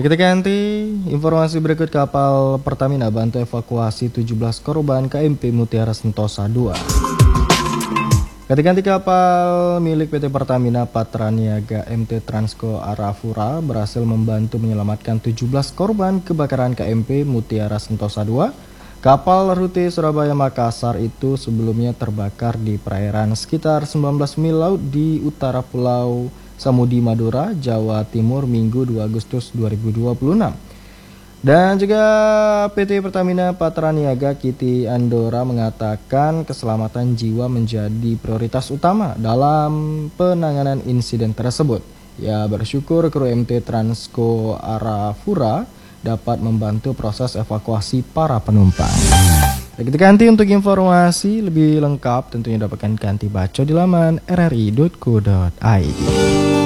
Kita ganti informasi berikut. Kapal Pertamina bantu evakuasi 17 korban KMP Mutiara Sentosa II. Kita ganti kapal milik PT Pertamina Patraniaga MT Transco Arafura berhasil membantu menyelamatkan 17 korban kebakaran KMP Mutiara Sentosa II. Kapal rute Surabaya Makassar itu sebelumnya terbakar di perairan sekitar 19 mil laut di utara Pulau Samudi Madura, Jawa Timur, Minggu 2 Agustus 2026. Dan juga PT Pertamina Patraniaga Kiti Andora mengatakan keselamatan jiwa menjadi prioritas utama dalam penanganan insiden tersebut. Ya, bersyukur kru MT Transco Arafura dapat membantu proses evakuasi para penumpang. Kita ganti untuk informasi lebih lengkap tentunya dapatkan ganti baca di laman rri.co.id.